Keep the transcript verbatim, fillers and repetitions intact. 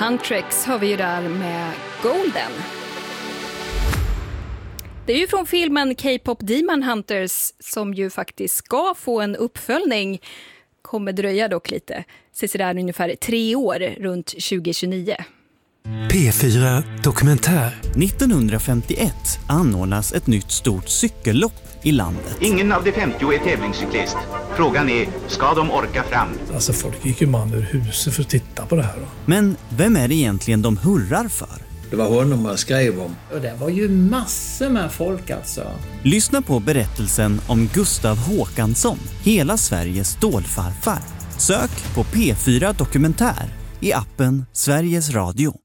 Huntrix har vi ju där med Golden. Det är ju från filmen K-pop Demon Hunters som ju faktiskt ska få en uppföljning. Kommer dröja dock lite. Ses där ungefär tre år runt tjugo tjugonio. P fyra Dokumentär. nittonhundrafemtioett anordnas ett nytt stort cykellopp i landet. Ingen av de femtio är tävlingscyklist. Frågan är, ska de orka fram? Alltså folk gick ju man ur huset för att titta på det här då. Men vem är det egentligen de hurrar för? Det var honom man skrev om. Och det var ju massor med folk alltså. Lyssna på berättelsen om Gustav Håkansson, hela Sveriges stålfarfar. Sök på P fyra Dokumentär i appen Sveriges Radio.